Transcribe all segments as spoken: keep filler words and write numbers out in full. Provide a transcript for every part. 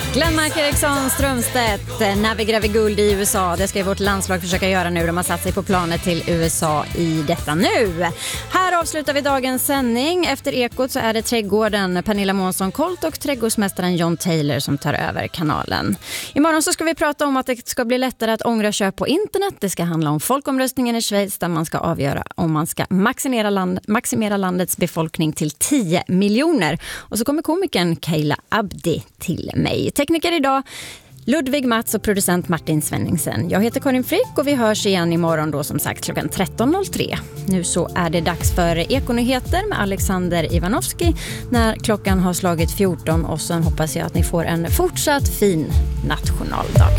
Glenmark Eriksson Strömstedt, när vi gräver guld i U S A. Det ska vårt landslag försöka göra nu. De har satt sig på planet till U S A i detta nu. Här avslutar vi dagens sändning. Efter Ekot så är det Trädgården, Pernilla Månsson Colt och trädgårdsmästaren John Taylor som tar över kanalen. Imorgon så ska vi prata om att det ska bli lättare att ångra köp på internet. Det ska handla om folkomröstningen i Schweiz där man ska avgöra om man ska maximera, land, maximera landets befolkning till tio miljoner. Och så kommer komikern Kayla Abdi till mig. Tekniker idag Ludvig Mats och producent Martin Svenningsen. Jag heter Karin Frick och vi hörs igen imorgon då som sagt klockan tretton noll tre. Nu så är det dags för Ekonyheter med Alexander Ivanovski när klockan har slagit fjorton och sen hoppas jag att ni får en fortsatt fin nationaldag.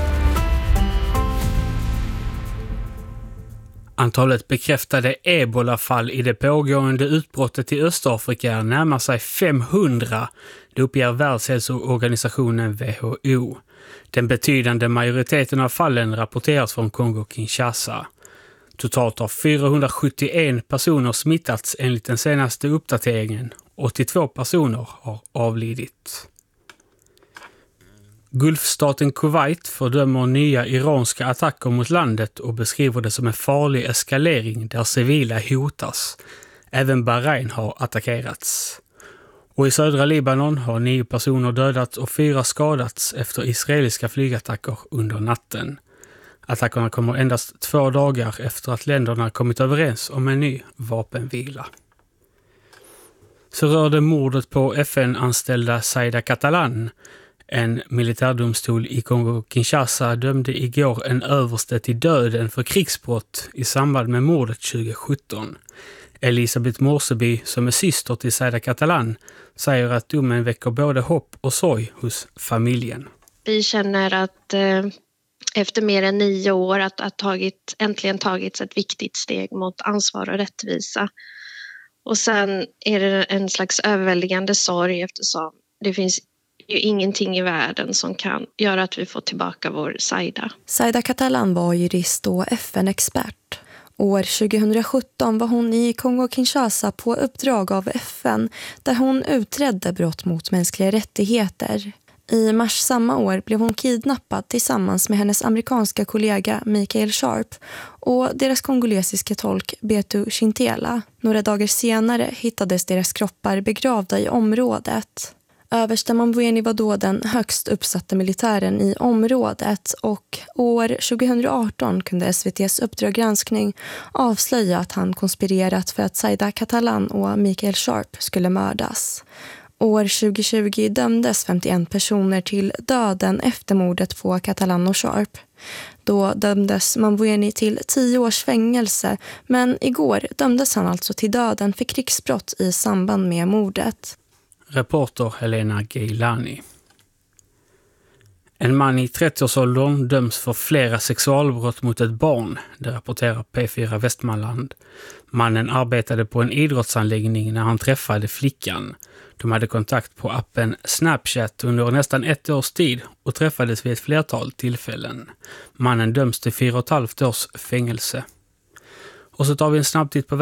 Antalet bekräftade ebolafall i det pågående utbrottet i Östafrika närmar sig femhundra. Det uppger Världshälsoorganisationen W H O. Den betydande majoriteten av fallen rapporteras från Kongo-Kinshasa. Totalt har fyrahundrasjuttioen personer smittats enligt den senaste uppdateringen. åttiotvå personer har avlidit. Gulfstaten Kuwait fördömer nya iranska attacker mot landet och beskriver det som en farlig eskalering där civila hotas. Även Bahrain har attackerats. Och i södra Libanon har nio personer dödats och fyra skadats efter israeliska flygattacker under natten. Attackerna kommer endast två dagar efter att länderna kommit överens om en ny vapenvila. Så rörde mordet på F N-anställda Zaida Catalan. En militärdomstol i Kongo-Kinshasa dömde igår en överste till döden för krigsbrott i samband med mordet tjugosjutton. Elisabeth Morseby, som är syster till Zaida Catalan, säger att domen väcker både hopp och sorg hos familjen. Vi känner att eh, efter mer än nio år att, att tagit, äntligen tagits ett viktigt steg mot ansvar och rättvisa. Och sen är det en slags överväldigande sorg eftersom det finns ju ingenting i världen som kan göra att vi får tillbaka vår Zaida. Zaida Catalan var jurist och F N-expert. År tjugosjutton var hon i Kongo-Kinshasa på uppdrag av F N där hon utredde brott mot mänskliga rättigheter. I mars samma år blev hon kidnappad tillsammans med hennes amerikanska kollega Michael Sharp och deras kongolesiska tolk Betu Chintela. Några dagar senare hittades deras kroppar begravda i området. Överste Mambweni var då den högst uppsatta militären i området och år tjugoarton kunde S V T:s Uppdrag granskning avslöja att han konspirerat för att Zaida Catalan och Michael Sharp skulle mördas. År tjugotjugo dömdes femtioen personer till döden efter mordet på Catalan och Sharp. Då dömdes Mambweni till tio års fängelse men igår dömdes han alltså till döden för krigsbrott i samband med mordet. Reporter Helena Geilani. En man i trettioårsåldern döms för flera sexualbrott mot ett barn, det rapporterar P fyra Västmanland. Mannen arbetade på en idrottsanläggning när han träffade flickan. De hade kontakt på appen Snapchat under nästan ett års tid och träffades vid ett flertal tillfällen. Mannen döms till fyra och ett halvt års fängelse. Och så tar vi en snabb titt på